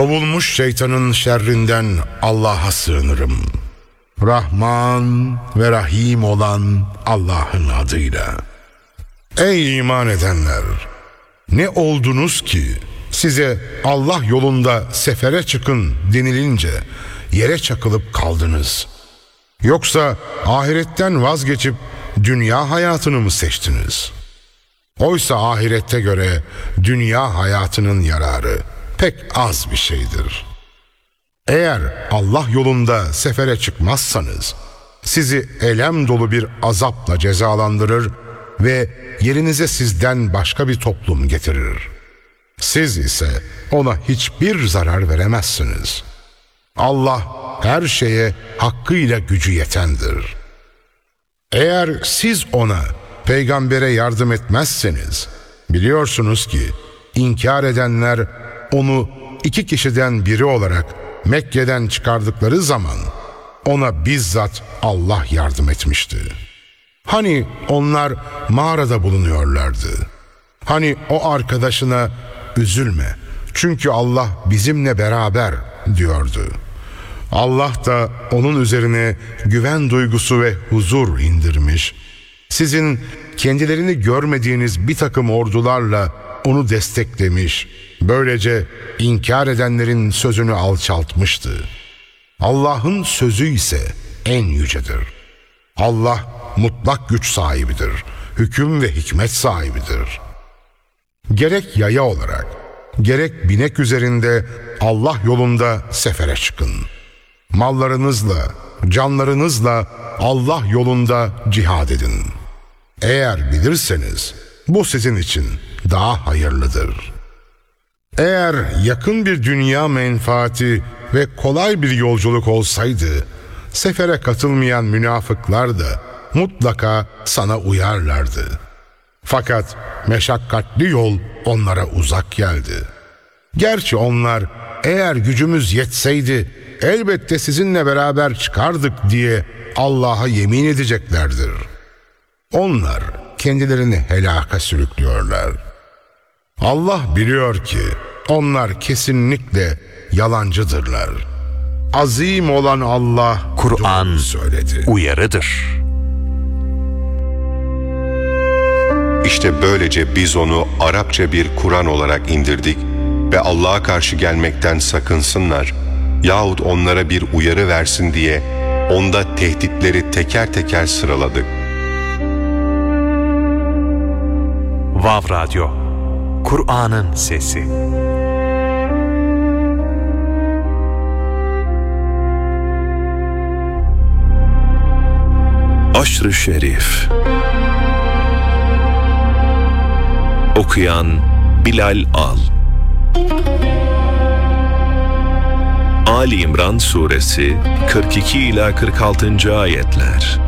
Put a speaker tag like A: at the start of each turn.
A: Kovulmuş şeytanın şerrinden Allah'a sığınırım. Rahman ve Rahim olan Allah'ın adıyla. Ey iman edenler! Ne oldunuz ki size Allah yolunda sefere çıkın denilince yere çakılıp kaldınız? Yoksa ahiretten vazgeçip dünya hayatını mı seçtiniz? Oysa ahirette göre dünya hayatının yararı pek az bir şeydir. Eğer Allah yolunda sefere çıkmazsanız sizi elem dolu bir azapla cezalandırır ve yerinize sizden başka bir toplum getirir. Siz ise ona hiçbir zarar veremezsiniz. Allah her şeye hakkıyla gücü yetendir. Eğer siz ona, peygambere yardım etmezseniz, biliyorsunuz ki inkar edenler onu 2 kişiden biri olarak Mekke'den çıkardıkları zaman ona bizzat Allah yardım etmişti. Hani onlar mağarada bulunuyorlardı. Hani o arkadaşına üzülme çünkü Allah bizimle beraber diyordu. Allah da onun üzerine güven duygusu ve huzur indirmiş. Sizin kendilerini görmediğiniz bir takım ordularla onu desteklemiş. Böylece inkar edenlerin sözünü alçaltmıştı. Allah'ın sözü ise en yücedir. Allah mutlak güç sahibidir. Hüküm ve hikmet sahibidir. Gerek yaya olarak, gerek binek üzerinde Allah yolunda sefere çıkın. Mallarınızla, canlarınızla Allah yolunda cihad edin. Eğer bilirseniz bu sizin için daha hayırlıdır. Eğer yakın bir dünya menfaati ve kolay bir yolculuk olsaydı, sefere katılmayan münafıklar da mutlaka sana uyarlardı. Fakat meşakkatli yol onlara uzak geldi. Gerçi onlar eğer gücümüz yetseydi elbette sizinle beraber çıkardık diye Allah'a yemin edeceklerdir. Onlar kendilerini helaka sürüklüyorlar. Allah biliyor ki onlar kesinlikle yalancıdırlar. Azim olan Allah
B: Kur'an
A: söyledi.
B: Uyarıdır.
C: İşte böylece biz onu Arapça bir Kur'an olarak indirdik ve Allah'a karşı gelmekten sakınsınlar yahut onlara bir uyarı versin diye onda tehditleri teker teker sıraladık.
B: Vav Radyo, Kur'an'ın sesi.
D: Aşr-ı Şerif. Okuyan Bilal Al. Ali İmran Suresi 42 ila 46. ayetler.